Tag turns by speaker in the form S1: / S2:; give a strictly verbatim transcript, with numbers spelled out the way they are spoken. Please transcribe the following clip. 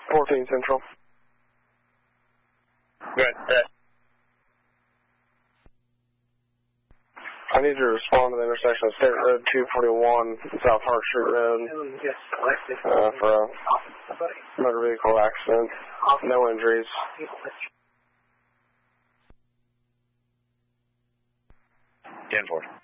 S1: fourteen Central.
S2: Good. Good.
S1: I need you to respond to the intersection of State Road two forty-one, South Hart Street Road, uh, for a motor vehicle accident. No injuries.
S2: ten four.